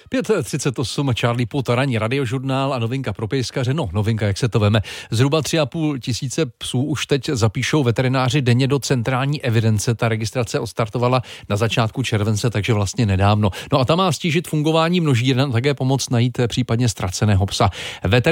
5:38 Charlie Puth, ranní radiožurnál a novinka pro pejskaře. No, novinka, jak se to veme. Zhruba 3,5 tisíce psů už teď zapíšou veterináři denně do centrální evidence. Ta registrace odstartovala na začátku července, takže vlastně nedávno. No a ta má stížit fungování množíren a také pomoct najít případně ztraceného psa.